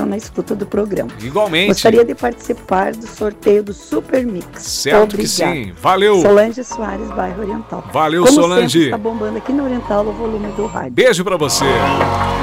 estão na escuta do programa. Igualmente. Gostaria de participar do sorteio do Super Mix. Certo. Obrigada. Que sim. Valeu. Solange Soares, bairro Oriental. Valeu, Como Solange. Está bombando aqui no Oriental o volume do rádio. Beijo pra você.